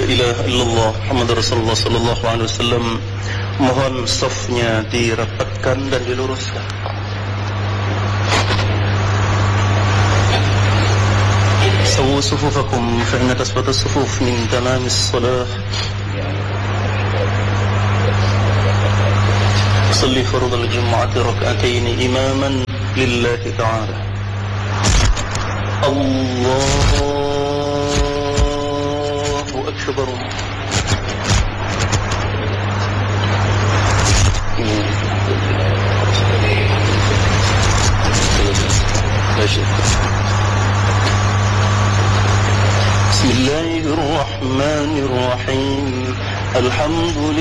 ilaha illallah Muhammad Rasulullah sallallahu alaihi wasallam. Mohon safnya dirapatkan dan diluruskan. Sawu sufufakum fa inna tasbata as-sufuf min tamamis salah. Salli fardhu al-jum'ati rak'atayn imaman lillahi ta'ala. Allahu akbar. Bismillahirrahmanirrahim. Alhamdulillah.